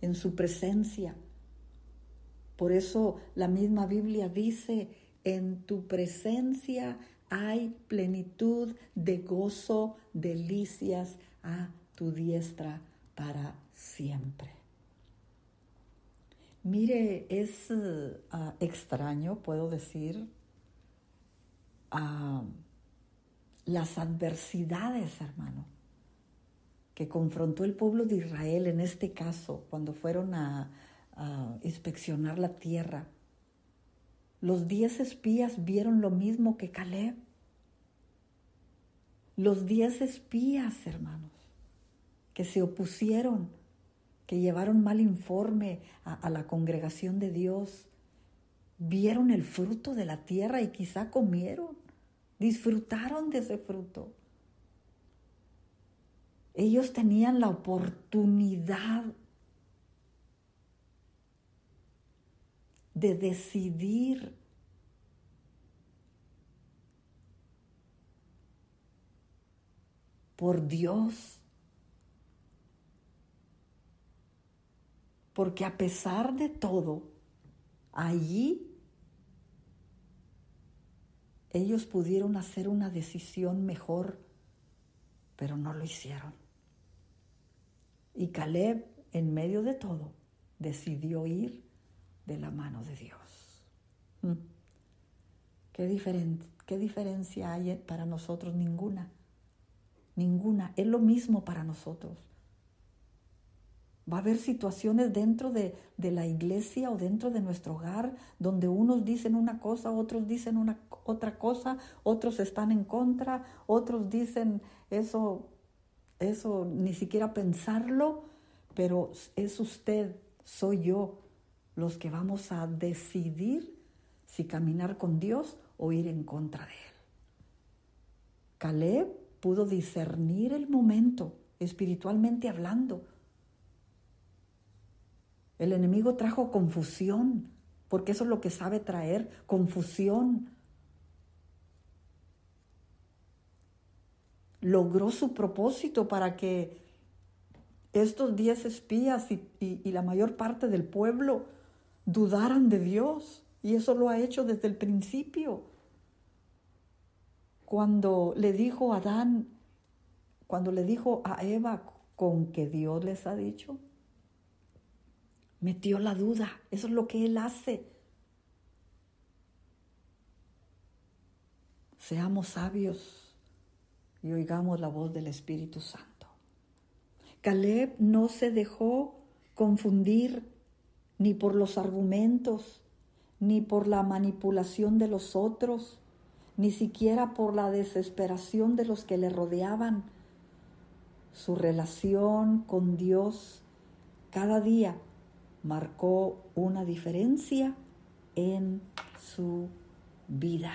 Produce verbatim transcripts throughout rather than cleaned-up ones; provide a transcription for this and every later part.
en su presencia. Por eso la misma Biblia dice, en tu presencia hay plenitud de gozo, delicias a tu diestra para siempre. Mire, es uh, extraño, puedo decir, uh, las adversidades, hermano, que confrontó el pueblo de Israel en este caso, cuando fueron a, a inspeccionar la tierra. Los diez espías vieron lo mismo que Caleb. Los diez espías, hermanos, que se opusieron, que llevaron mal informe a, a la congregación de Dios, vieron el fruto de la tierra y quizá comieron, disfrutaron de ese fruto. Ellos tenían la oportunidad de decidir por Dios. Porque a pesar de todo, allí ellos pudieron hacer una decisión mejor, pero no lo hicieron. Y Caleb, en medio de todo, decidió ir de la mano de Dios. ¿Mm? ¿Qué, diferen- qué diferencia hay para nosotros? Ninguna. Ninguna. Es lo mismo para nosotros. Va a haber situaciones dentro de, de la iglesia o dentro de nuestro hogar donde unos dicen una cosa, otros dicen una, otra cosa, otros están en contra, otros dicen eso, eso ni siquiera pensarlo, pero es usted, soy yo, los que vamos a decidir si caminar con Dios o ir en contra de Él. Caleb pudo discernir el momento, espiritualmente hablando. El enemigo trajo confusión, porque eso es lo que sabe traer, confusión. Logró su propósito para que estos diez espías y, y, y la mayor parte del pueblo dudaran de Dios. Y eso lo ha hecho desde el principio. Cuando le dijo a Adán, cuando le dijo a Eva, ¿con que Dios les ha dicho? Metió la duda. Eso es lo que Él hace. Seamos sabios y oigamos la voz del Espíritu Santo. Caleb no se dejó confundir ni por los argumentos, ni por la manipulación de los otros, ni siquiera por la desesperación de los que le rodeaban. Su relación con Dios cada día marcó una diferencia en su vida.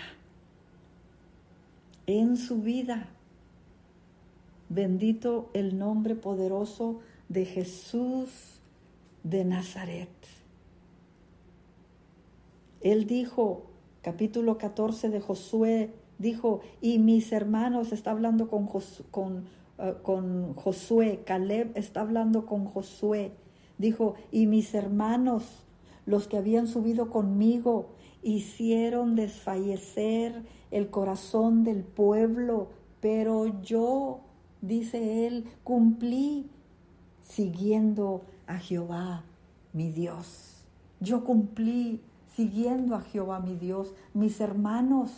En su vida. Bendito el nombre poderoso de Jesús de Nazaret. Él dijo, capítulo catorce de Josué, dijo, y mis hermanos, está hablando con, Jos, con, uh, con Josué, Caleb está hablando con Josué, dijo, y mis hermanos, los que habían subido conmigo, hicieron desfallecer el corazón del pueblo, pero yo, dice él, cumplí siguiendo a Jehová mi Dios. Yo cumplí siguiendo a Jehová mi Dios. Mis hermanos,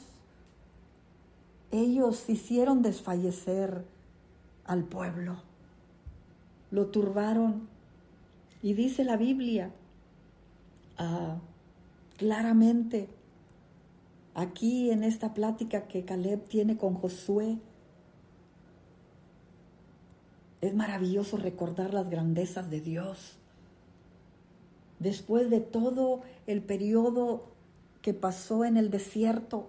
ellos hicieron desfallecer al pueblo, lo turbaron. Y dice la Biblia uh, claramente aquí en esta plática que Caleb tiene con Josué. Es maravilloso recordar las grandezas de Dios. Después de todo el periodo que pasó en el desierto,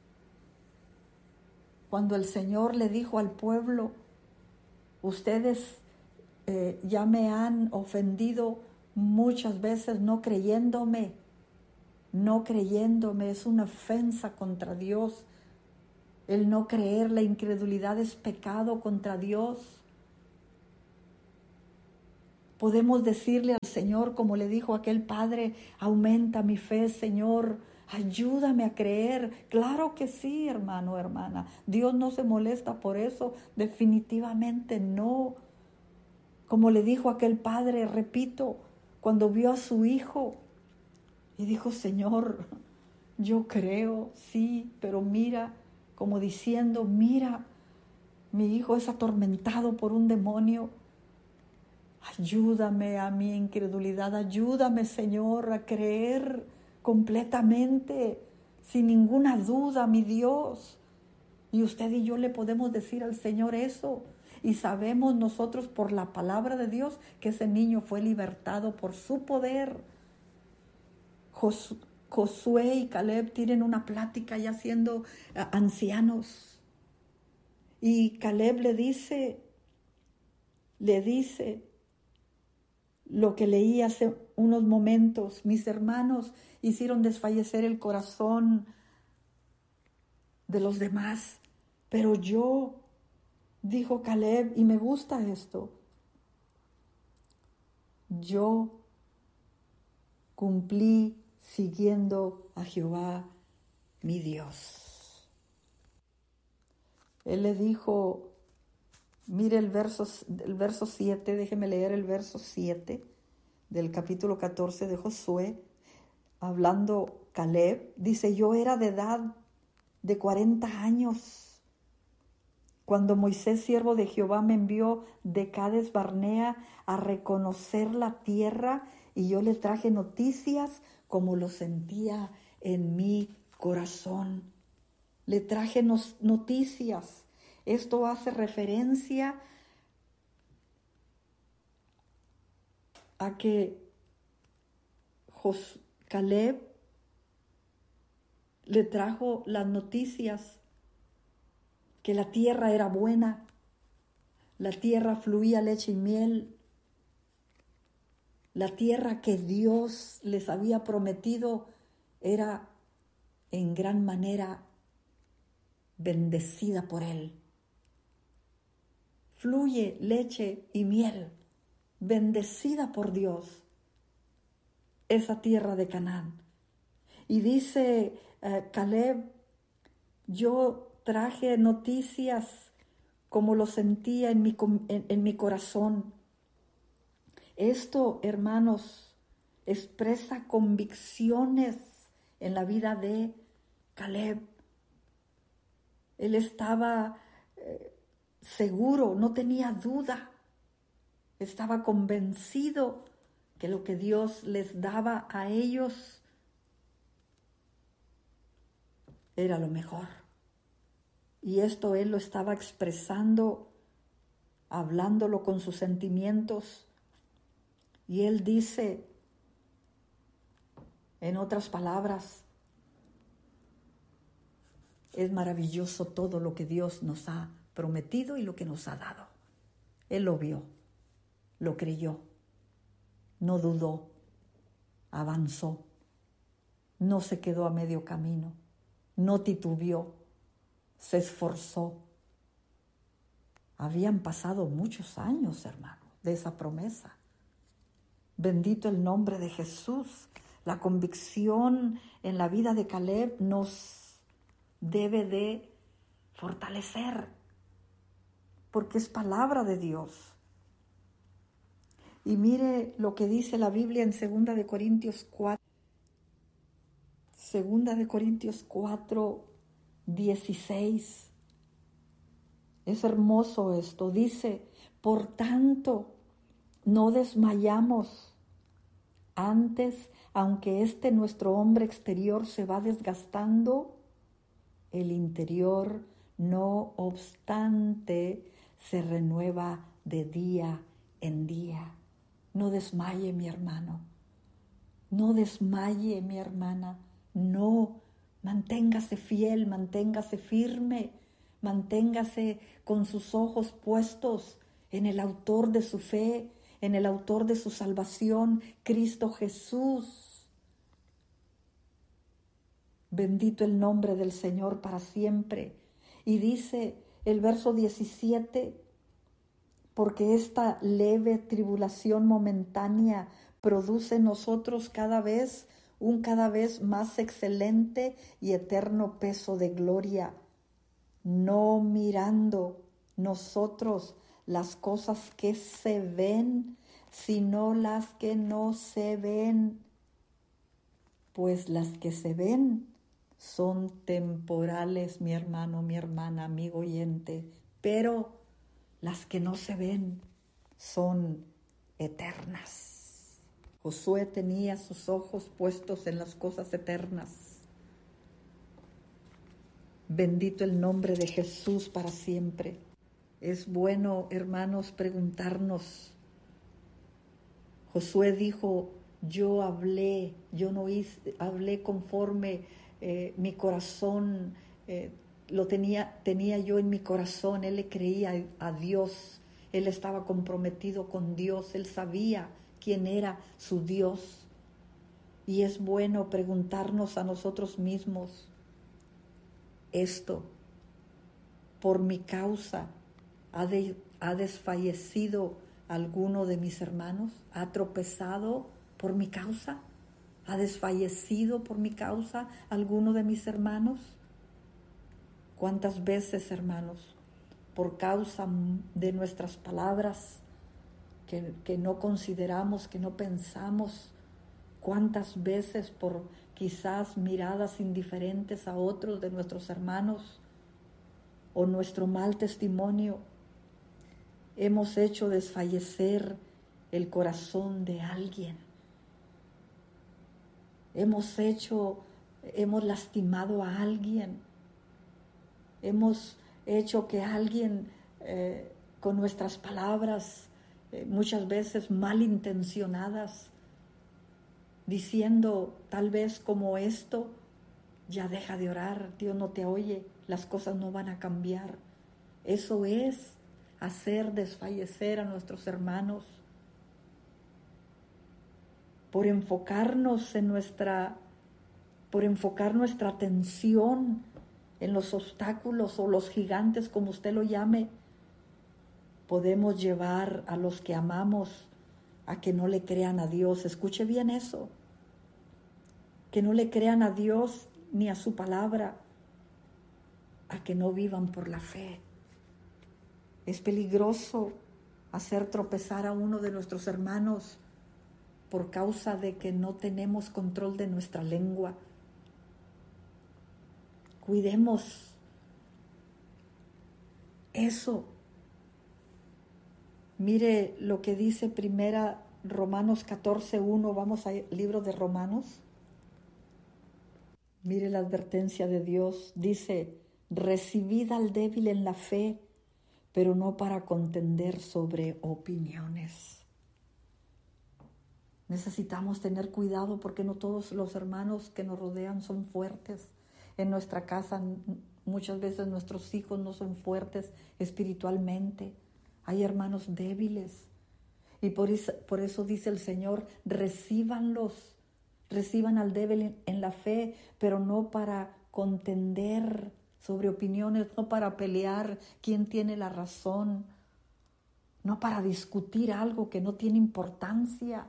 cuando el Señor le dijo al pueblo, ustedes eh, ya me han ofendido muchas veces no creyéndome, no creyéndome, es una ofensa contra Dios. El no creer, la incredulidad es pecado contra Dios. Podemos decirle al Señor, como le dijo aquel padre, aumenta mi fe, Señor, ayúdame a creer. Claro que sí, hermano, hermana. Dios no se molesta por eso, definitivamente no. Como le dijo aquel padre, repito, cuando vio a su hijo y dijo, Señor, yo creo, sí, pero mira, como diciendo, mira, mi hijo es atormentado por un demonio. Ayúdame a mi incredulidad, ayúdame, Señor, a creer completamente, sin ninguna duda, mi Dios. Y usted y yo le podemos decir al Señor eso. Y sabemos nosotros por la palabra de Dios que ese niño fue libertado por su poder. Jos- Josué y Caleb tienen una plática ya siendo uh, ancianos. Y Caleb le dice, le dice lo que leí hace unos momentos. Mis hermanos hicieron desfallecer el corazón de los demás, pero yo, dijo Caleb, y me gusta esto, yo cumplí siguiendo a Jehová, mi Dios. Él le dijo, mire el verso, el verso siete, déjeme leer el verso siete del capítulo catorce de Josué, hablando Caleb, dice, yo era de edad de cuarenta años cuando Moisés, siervo de Jehová, me envió de Cades Barnea a reconocer la tierra, y yo le traje noticias como lo sentía en mi corazón. Le traje nos, noticias. Esto hace referencia a que Jos, Caleb le trajo las noticias que la tierra era buena, la tierra fluía leche y miel, la tierra que Dios les había prometido era en gran manera bendecida por Él. Fluye leche y miel, bendecida por Dios, esa tierra de Canaán. Y dice uh, Caleb, yo traje noticias como lo sentía en mi, en, en mi corazón. Esto, hermanos, expresa convicciones en la vida de Caleb. Él estaba eh, seguro, no tenía duda, estaba convencido que lo que Dios les daba a ellos era lo mejor. Y esto él lo estaba expresando, hablándolo con sus sentimientos. Y él dice, en otras palabras, es maravilloso todo lo que Dios nos ha prometido y lo que nos ha dado. Él lo vio, lo creyó, no dudó, avanzó, no se quedó a medio camino, no titubeó, se esforzó. Habían pasado muchos años, hermano, de esa promesa. Bendito el nombre de Jesús. La convicción en la vida de Caleb nos debe de fortalecer, porque es palabra de Dios. Y mire lo que dice la Biblia en segunda de Corintios cuatro. segunda de Corintios cuatro, dieciséis. Es hermoso esto. Dice, por tanto, no desmayamos. Antes, aunque este nuestro hombre exterior se va desgastando, el interior, no obstante, se renueva de día en día. No desmaye, mi hermano. No desmaye, mi hermana. No, manténgase fiel, manténgase firme, manténgase con sus ojos puestos en el autor de su fe, en el autor de su salvación, Cristo Jesús. Bendito el nombre del Señor para siempre. Y dice el verso diecisiete, porque esta leve tribulación momentánea produce en nosotros cada vez un cada vez más excelente y eterno peso de gloria, no mirando nosotros las cosas que se ven, sino las que no se ven, pues las que se ven son temporales, mi hermano, mi hermana, amigo oyente, pero las que no se ven son eternas. Josué tenía sus ojos puestos en las cosas eternas. Bendito el nombre de Jesús para siempre. Es bueno, hermanos, preguntarnos. Josué dijo, yo hablé, yo no hice, hablé conforme eh, mi corazón eh, lo tenía, tenía yo en mi corazón. Él le creía a Dios, él estaba comprometido con Dios, él sabía quién era su Dios. Y es bueno preguntarnos a nosotros mismos esto: por mi causa, ¿ha, de, ha desfallecido alguno de mis hermanos? ¿Ha tropezado por mi causa? ¿Ha desfallecido por mi causa alguno de mis hermanos? ¿Cuántas veces, hermanos, por causa de nuestras palabras que, que no consideramos, que no pensamos, cuántas veces por quizás miradas indiferentes a otros de nuestros hermanos o nuestro mal testimonio, hemos hecho desfallecer el corazón de alguien? Hemos hecho, hemos lastimado a alguien. Hemos hecho que alguien eh, con nuestras palabras, eh, muchas veces malintencionadas, diciendo tal vez como esto: ya deja de orar, Dios no te oye, las cosas no van a cambiar. Eso es hacer desfallecer a nuestros hermanos. Por enfocarnos en nuestra, por enfocar nuestra atención en los obstáculos o los gigantes, como usted lo llame, podemos llevar a los que amamos a que no le crean a Dios. Escuche bien eso, que no le crean a Dios ni a su palabra, a que no vivan por la fe. Es peligroso hacer tropezar a uno de nuestros hermanos por causa de que no tenemos control de nuestra lengua. Cuidemos eso. Mire lo que dice primera Romanos catorce uno. Vamos al libro de Romanos. Mire la advertencia de Dios. Dice: recibid al débil en la fe, pero no para contender sobre opiniones. Necesitamos tener cuidado porque no todos los hermanos que nos rodean son fuertes. En nuestra casa muchas veces nuestros hijos no son fuertes espiritualmente. Hay hermanos débiles. Y por eso, por eso dice el Señor: recíbanlos, reciban al débil en la fe, pero no para contender sobre opiniones, no para pelear quién tiene la razón, no para discutir algo que no tiene importancia.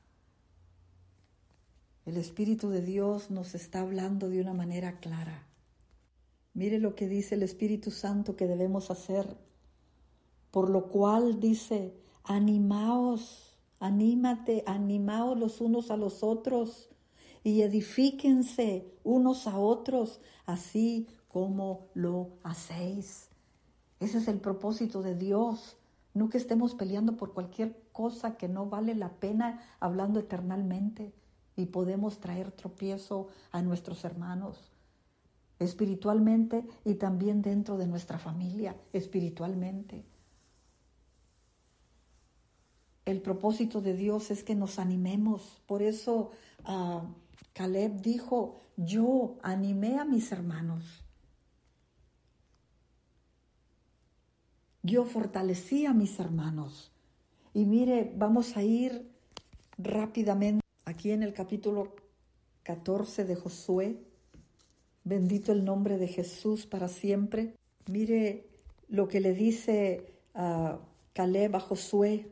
El Espíritu de Dios nos está hablando de una manera clara. Mire lo que dice el Espíritu Santo que debemos hacer. Por lo cual dice: animaos, anímate, animaos los unos a los otros y edifíquense unos a otros, así como lo hacéis. Ese es el propósito de Dios. No que estemos peleando por cualquier cosa que no vale la pena, hablando eternamente, y podemos traer tropiezo a nuestros hermanos espiritualmente y también dentro de nuestra familia espiritualmente. El propósito de Dios es que nos animemos. Por eso uh, Caleb dijo: yo animé a mis hermanos. Yo fortalecí a mis hermanos. Y mire, vamos a ir rápidamente aquí en el capítulo catorce de Josué. Bendito el nombre de Jesús para siempre. Mire lo que le dice uh, Caleb a Josué.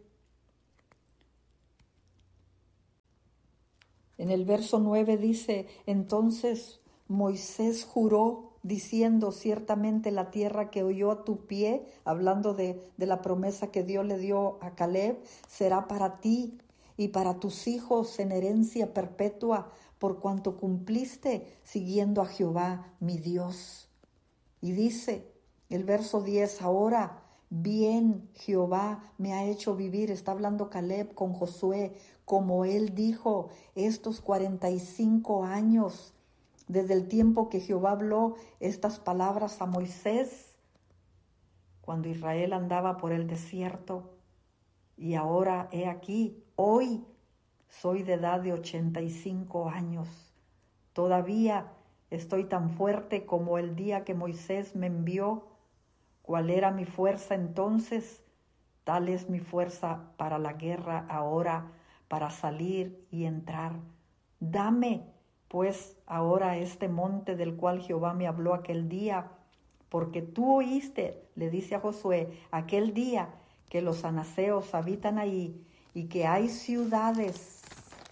En el verso nueve dice, entonces Moisés juró diciendo, ciertamente la tierra que oyó a tu pie, hablando de, de la promesa que Dios le dio a Caleb, será para ti y para tus hijos en herencia perpetua, por cuanto cumpliste siguiendo a Jehová mi Dios. Y dice el verso diez, ahora bien Jehová me ha hecho vivir, está hablando Caleb con Josué, como él dijo, estos cuarenta y cinco años, desde el tiempo que Jehová habló estas palabras a Moisés, cuando Israel andaba por el desierto, y ahora he aquí, hoy soy de edad de ochenta y cinco años, todavía estoy tan fuerte como el día que Moisés me envió. ¿Cuál era mi fuerza entonces? Tal es mi fuerza para la guerra ahora, para salir y entrar. Dame, pues, ahora este monte del cual Jehová me habló aquel día, porque tú oíste, le dice a Josué, aquel día que los anaseos habitan ahí y que hay ciudades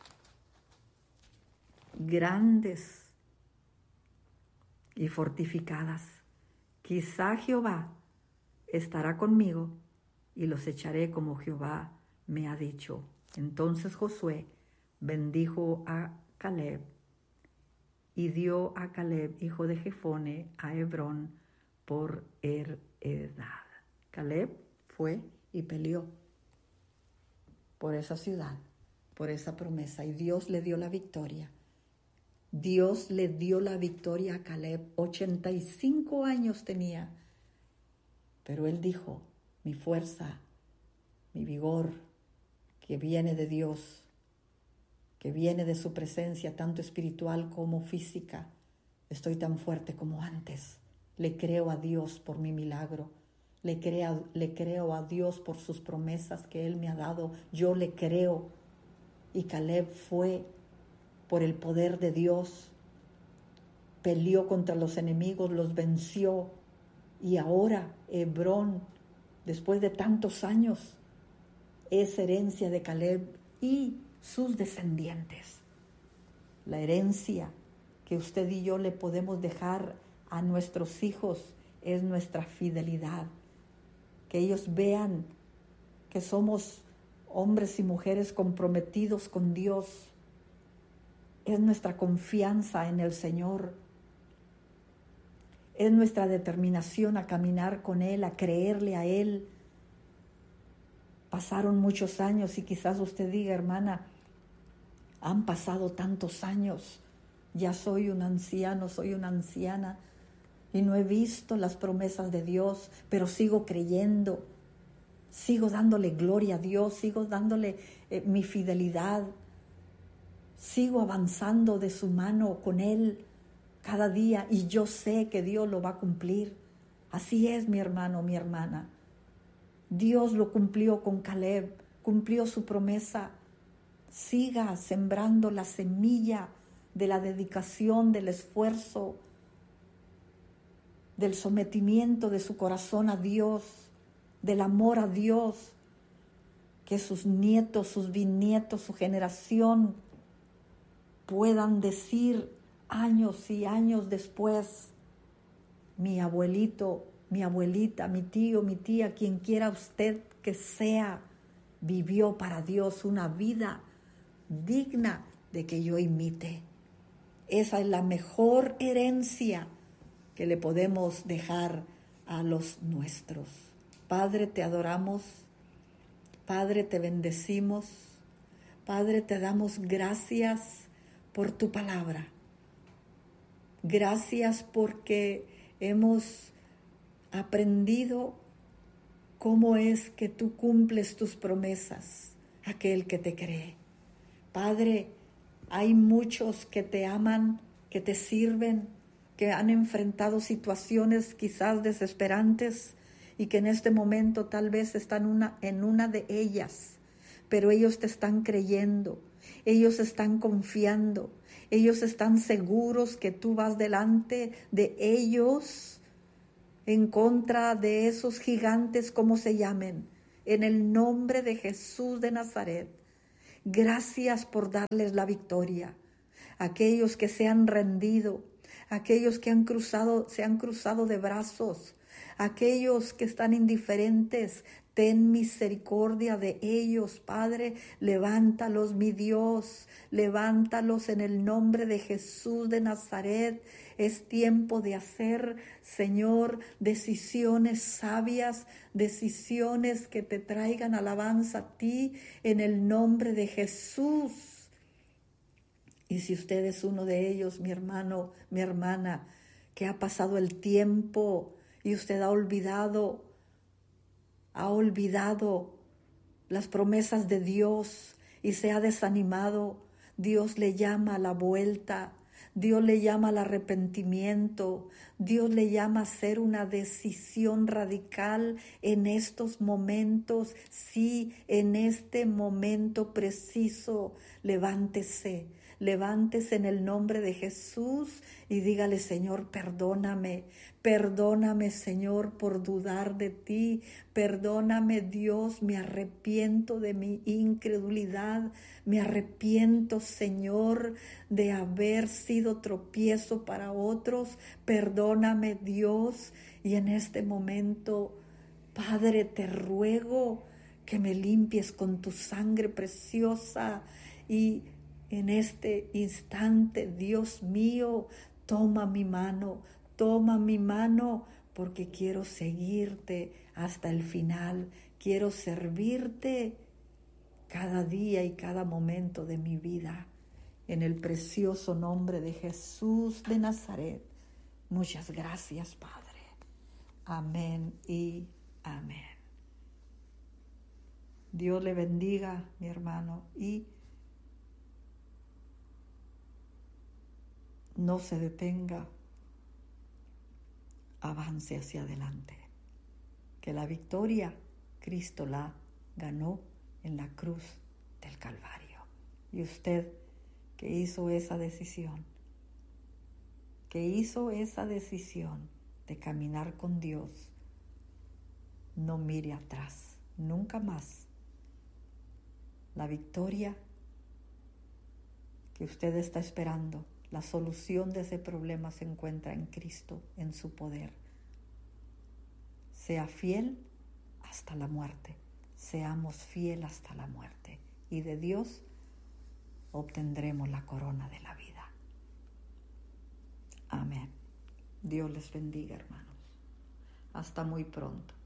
grandes y fortificadas. Quizá Jehová estará conmigo y los echaré como Jehová me ha dicho. Entonces Josué bendijo a Caleb y dio a Caleb, hijo de Jefone, a Hebrón por heredad. Caleb fue y peleó por esa ciudad, por esa promesa, y Dios le dio la victoria. Dios le dio la victoria a Caleb. ochenta y cinco años tenía, pero él dijo, mi fuerza, mi vigor, que viene de Dios, que viene de su presencia, tanto espiritual como física, estoy tan fuerte como antes. Le creo a Dios por mi milagro. Le creo, le creo a Dios por sus promesas que Él me ha dado. Yo le creo. Y Caleb fue por el poder de Dios. Peleó contra los enemigos, los venció. Y ahora Hebrón, después de tantos años, es herencia de Caleb y sus descendientes. La herencia que usted y yo le podemos dejar a nuestros hijos es nuestra fidelidad. Que ellos vean que somos hombres y mujeres comprometidos con Dios. Es nuestra confianza en el Señor. Es nuestra determinación a caminar con Él, a creerle a Él. Pasaron muchos años y quizás usted diga, hermana, han pasado tantos años, ya soy un anciano, soy una anciana y no he visto las promesas de Dios, pero sigo creyendo, sigo dándole gloria a Dios, sigo dándole eh, mi fidelidad, sigo avanzando de su mano con Él cada día y yo sé que Dios lo va a cumplir. Así es, mi hermano, mi hermana. Dios lo cumplió con Caleb, cumplió su promesa. Siga sembrando la semilla de la dedicación, del esfuerzo, del sometimiento de su corazón a Dios, del amor a Dios, que sus nietos, sus bisnietos, su generación puedan decir años y años después, mi abuelito, mi abuelita, mi tío, mi tía, quien quiera usted que sea, vivió para Dios una vida digna de que yo imite. Esa es la mejor herencia que le podemos dejar a los nuestros. Padre, te adoramos. Padre, te bendecimos. Padre, te damos gracias por tu palabra. Gracias porque hemos aprendido cómo es que tú cumples tus promesas, aquel que te cree. Padre, hay muchos que te aman, que te sirven, que han enfrentado situaciones quizás desesperantes y que en este momento tal vez están una, en una de ellas, pero ellos te están creyendo, ellos están confiando, ellos están seguros que tú vas delante de ellos en contra de esos gigantes, como se llamen, en el nombre de Jesús de Nazaret. Gracias por darles la victoria. Aquellos que se han rendido, aquellos que han cruzado, se han cruzado de brazos, aquellos que están indiferentes, ten misericordia de ellos, Padre. Levántalos, mi Dios, levántalos en el nombre de Jesús de Nazaret. Es tiempo de hacer, Señor, decisiones sabias, decisiones que te traigan alabanza a ti en el nombre de Jesús. Y si usted es uno de ellos, mi hermano, mi hermana, que ha pasado el tiempo y usted ha olvidado, ha olvidado las promesas de Dios y se ha desanimado, Dios le llama a la vuelta, Dios le llama al arrepentimiento, Dios le llama a hacer una decisión radical en estos momentos. Sí, en este momento preciso, levántese. Levántese en el nombre de Jesús y dígale: Señor, perdóname, perdóname, Señor, por dudar de ti, perdóname, Dios, me arrepiento de mi incredulidad, me arrepiento, Señor, de haber sido tropiezo para otros, perdóname, Dios, y en este momento, Padre, te ruego que me limpies con tu sangre preciosa y en este instante, Dios mío, toma mi mano, toma mi mano, porque quiero seguirte hasta el final. Quiero servirte cada día y cada momento de mi vida. En el precioso nombre de Jesús de Nazaret. Muchas gracias, Padre. Amén y amén. Dios le bendiga, mi hermano, y no se detenga, avance hacia adelante, que la victoria Cristo la ganó en la cruz del Calvario. Y usted que hizo esa decisión, que hizo esa decisión de caminar con Dios, no mire atrás, nunca más. La victoria que usted está esperando, la solución de ese problema se encuentra en Cristo, en su poder. Sea fiel hasta la muerte. Seamos fiel hasta la muerte. Y de Dios obtendremos la corona de la vida. Amén. Dios les bendiga, hermanos. Hasta muy pronto.